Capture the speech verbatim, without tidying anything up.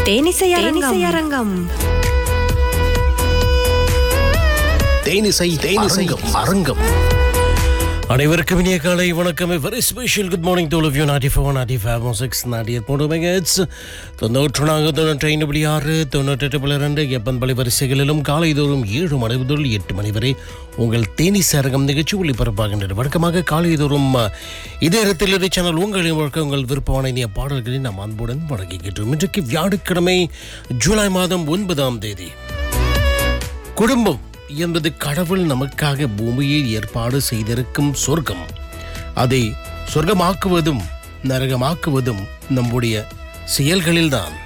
தேனிசை அரங்கம். தேனிசை தேனிசை அரங்கம். அனைவருக்கும் இனிய காலை வணக்கம். Very special good morning to all of you. Ninety four ninety five six ninety eight மூணு மெகாஹெர்ட்ஸ் தொண்ணூற்று நான்கு தொண்ணூற்றி ஐந்து புள்ளி ஆறு தொண்ணூற்றெட்டு புள்ளி ரெண்டு எப்பன் பலி வரிசைகளிலும் காலை தோறும் ஏழு மணி முதல் எட்டு மணி வரை உங்கள் தேனிசை அரங்கம் நிகழ்ச்சி ஒளிபரப்பாகின்றது. வழக்கமாக காலை தோறும் இதே இடத்தில் சேனல் உங்களின் வழக்க உங்கள் விருப்பமான இனிய பாடல்களை நாம் அன்புடன் வழங்கிக்கிட்டோம். இன்றைக்கு வியாழக்கிழமை ஜூலை மாதம் ஒன்பதாம் தேதி. குடும்பம் என்பது கடவுள் நமக்காக பூமியில் ஏற்பாடு செய்திருக்கும் சொர்க்கம். அதை சொர்க்கமாக்குவதும் நரகமாக்குவதும் நம்முடைய செயல்களில்தான்.